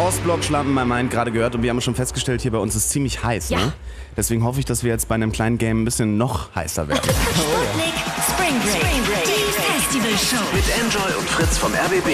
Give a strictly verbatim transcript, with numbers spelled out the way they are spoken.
Ostblock Schlampen My Mind gerade gehört und wir haben schon festgestellt, hier bei uns ist ziemlich heiß. Ja. Ne? Deswegen hoffe ich, dass wir jetzt bei einem kleinen Game ein bisschen noch heißer werden. Sputnik Spring Break. Die Festival Show. Mit Enjoy und Fritz vom R B B.